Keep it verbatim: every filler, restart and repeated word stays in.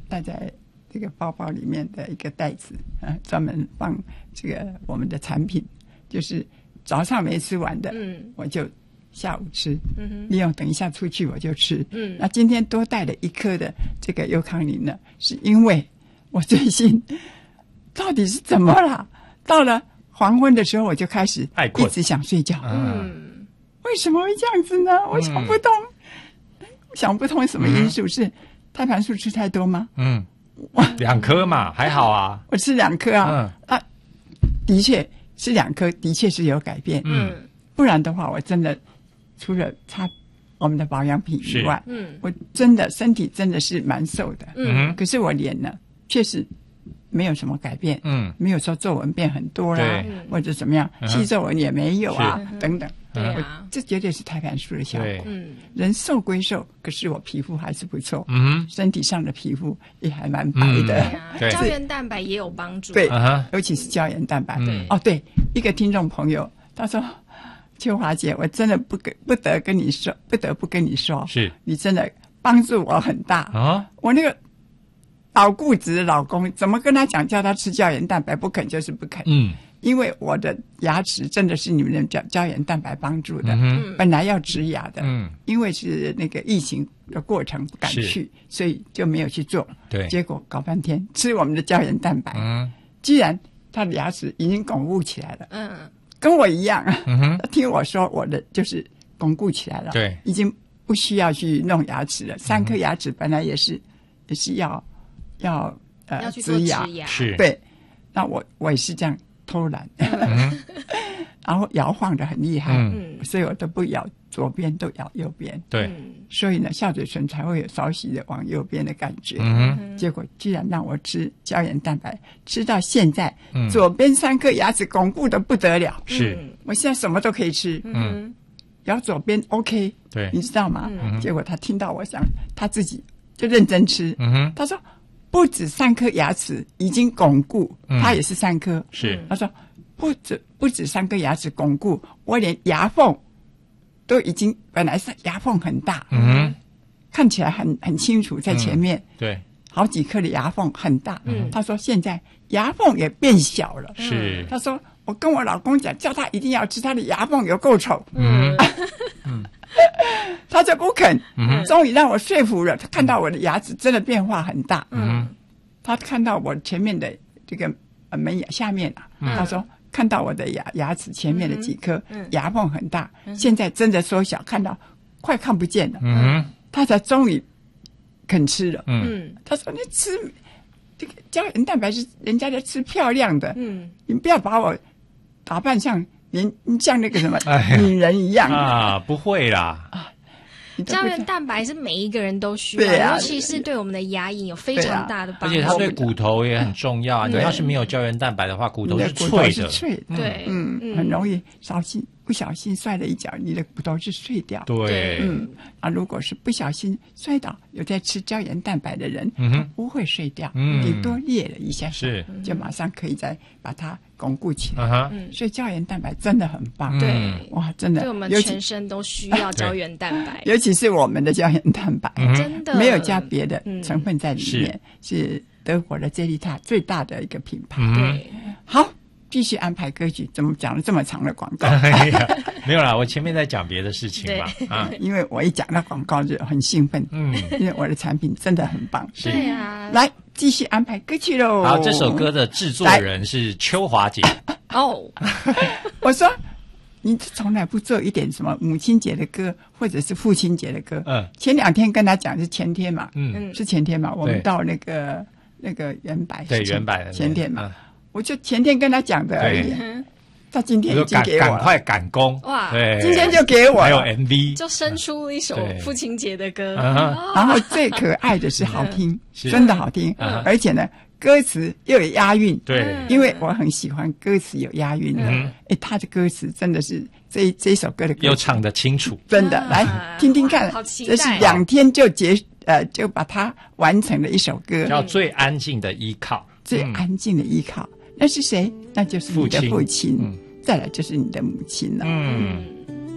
带在这个包包里面的一个袋子啊，专门放这个我们的产品，就是早上没吃完的，嗯，我就下午吃，嗯，利用等一下出去我就吃，嗯，那今天多带了一颗的这个优康林呢，是因为我最近到底是怎么了？到了黄昏的时候，我就开始一直想睡觉，嗯，为什么会这样子呢？我想不通，嗯、想不通什么因素、嗯、是胎盘素吃太多吗？ 嗯。两颗嘛，还好啊。 我吃两颗啊，嗯、啊，的确吃两颗，的确是有改变。嗯，不然的话，我真的除了擦我们的保养品以外，嗯，我真的身体真的是蛮瘦的。嗯，可是我脸呢，确实没有什么改变。嗯，没有说皱纹变很多啦，或者怎么样，细皱纹也没有啊，等等。对啊，这绝对是胎盘素的效果。嗯，人瘦归瘦，可是我皮肤还是不错。嗯，身体上的皮肤也还蛮白的。 嗯、对、啊，胶原蛋白也有帮助。 对，尤其是胶原蛋白。对、嗯，哦，对，一个听众朋友他说：“秋华姐，我真的不跟不得跟你说，不得不跟你说， 是你真的帮助我很大啊！我那个老固执的老公，怎么跟他讲叫他吃胶原蛋白，不肯就是不肯。嗯。”因为我的牙齿真的是你们的胶胶原蛋白帮助的，嗯、本来要植牙的，嗯、因为是那个疫情的过程不敢去，所以就没有去做。 对， 结果搞半天吃我们的胶原蛋白，嗯、居然他的牙齿已经巩固起来了。嗯，跟我一样，嗯、听我说我的就是巩固起来了， 对， 已经不需要去弄牙齿了。三颗牙齿本来也是也是要要呃要去做植牙， 是对，那我我也是这样。偷懒，嗯、然后摇晃得很厉害，嗯、所以我都不摇左边，都摇右边。 对， 所以呢，下嘴唇才会有稍息的往右边的感觉。嗯、结果居然让我吃胶原蛋白，吃到现在，嗯、左边三颗牙齿巩固的不得了。 是， 我现在什么都可以吃。嗯，摇左边 OK， 对， 你知道吗？嗯、结果他听到我想，他自己就认真吃。嗯、他说。不止三颗牙齿已经巩固，嗯、它也是三颗。 是， 他说不止不止三颗牙齿巩固，我连牙缝都已经本来是牙缝很大，嗯，看起来很很清楚在前面， 嗯、对， 好几颗的牙缝很大。嗯，他说现在牙缝也变小了。 是， 他说我跟我老公讲，叫他一定要吃，他的牙缝有够丑。 嗯嗯。 他就不肯，嗯、终于让我说服了。他看到我的牙齿真的变化很大，嗯，他看到我前面的这个门牙下面啊，嗯、他说看到我的牙牙齿前面的几颗、嗯、牙缝很大，嗯、现在真的缩小，看到快看不见了，嗯，他才终于肯吃了，嗯，他说你吃这个胶原蛋白是人家在吃漂亮的，嗯，你不要把我打扮像。你你像那个什么女人一样啊？不会啦！ 啊，胶原蛋白是每一个人都需要，啊、尤其是对我们的牙龈有非常大的帮助。 而且它对骨头也很重要啊！你要是没有胶原蛋白的话，骨头是脆的， 是脆的， 对， 嗯，很容易小心不小心摔了一跤，你的骨头是碎掉。 对， 嗯，啊，如果是不小心摔倒，有在吃胶原蛋白的人，嗯，不会碎掉，嗯，顶多裂了一下， 是， 就马上可以再把它巩固起来。嗯，所以胶原蛋白真的很棒。 对， 哇，真的， 对我们全身都需要胶原蛋白， 尤其是我们的胶原蛋白， 真的没有加别的成分在里面，是德国的 Zelita 最大的一个品牌。 对， 好。继续安排歌曲，怎么讲了这么长的广告？ 哎呀，没有啦，我前面在讲别的事情嘛。啊， 因为我一讲到广告就很兴奋，嗯，因为我的产品真的很棒。 是对啊， 来继续安排歌曲喽。 好，这首歌的制作人是秋华姐。 哦， 我说你从来不做一点什么母亲节的歌，或者是父亲节的歌。嗯，前两天跟他讲是前天嘛，嗯，是前天嘛，我们到那个那个原百， 对原百的前天嘛。我就前天跟他讲的而已，他今天已经给我了， 赶快赶工哇！ 对， 今天就给我了， 还有 M V， 就生出一首父亲节的歌。 然后最可爱的是好听，真的好听，而且呢，歌词又有押韵。 对， 因为我很喜欢歌词有押韵的。哎，他的歌词真的是这这首歌的歌又唱得清楚， 真的来听听看。这是两天就结呃就把它完成了一首歌， 叫《最安静的依靠》。 最安静的依靠。那是谁？那就是你的父亲，嗯、再来就是你的母亲了。嗯。